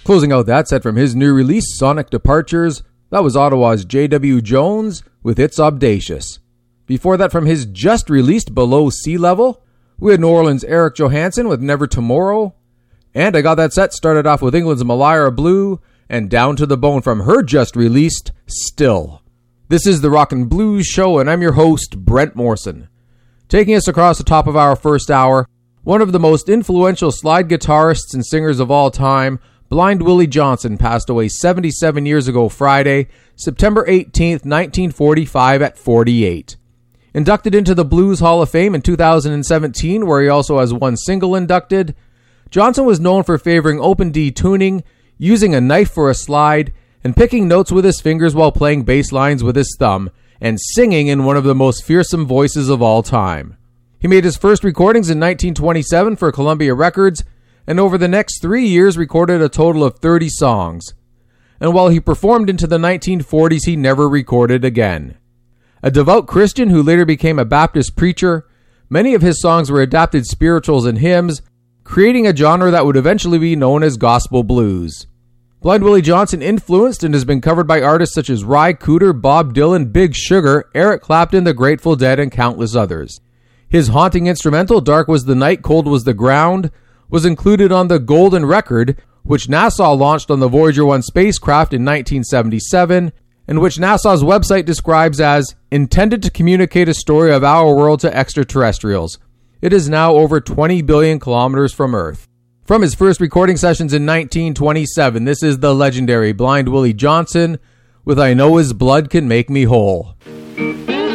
Closing out that set from his new release, Sonic Departures, that was Ottawa's J.W. Jones with It's Audacious. Before that, from his just-released Below Sea Level, we had New Orleans' Eric Johansson with Never Tomorrow. And I got that set started off with England's Malara Blue and Down to the Bone from her just-released Still. This is the Rock and Blues Show, and I'm your host, Brent Morrison. Taking us across the top of our first hour, one of the most influential slide guitarists and singers of all time, Blind Willie Johnson, passed away 77 years ago Friday, September 18th, 1945 at 48. Inducted into the Blues Hall of Fame in 2017, where he also has one single inducted, Johnson was known for favoring open D tuning, using a knife for a slide, and picking notes with his fingers while playing bass lines with his thumb, and singing in one of the most fearsome voices of all time. He made his first recordings in 1927 for Columbia Records, and over the next 3 years recorded a total of 30 songs. And while he performed into the 1940s, he never recorded again. A devout Christian who later became a Baptist preacher, many of his songs were adapted spirituals and hymns, creating a genre that would eventually be known as gospel blues. Blind Willie Johnson influenced and has been covered by artists such as Ry Cooder, Bob Dylan, Big Sugar, Eric Clapton, The Grateful Dead, and countless others. His haunting instrumental, Dark Was the Night, Cold Was the Ground, was included on the Golden Record, which NASA launched on the Voyager 1 spacecraft in 1977, and which NASA's website describes as intended to communicate a story of our world to extraterrestrials. It is now over 20 billion kilometers from Earth. From his first recording sessions in 1927, this is the legendary Blind Willie Johnson with I Know His Blood Can Make Me Whole.